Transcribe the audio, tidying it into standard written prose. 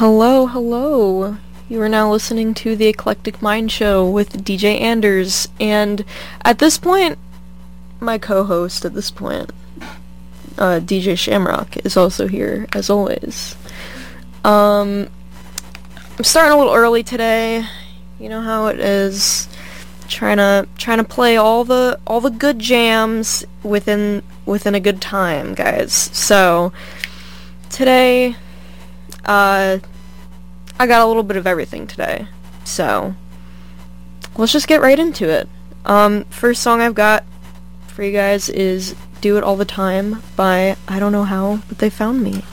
Hello, hello. You are now listening to the Eclectic Mind Show with DJ Anders, and at this point, my co-host at this point, DJ Shamrock, is also here, as always. I'm starting a little early today. You know how it is. Trying to play all the good jams within a good time, guys. So today, I got a little bit of everything today. So let's just get right into it. First song I've got for you guys is "Do It All the Time" by I Don't Know How, But They Found Me.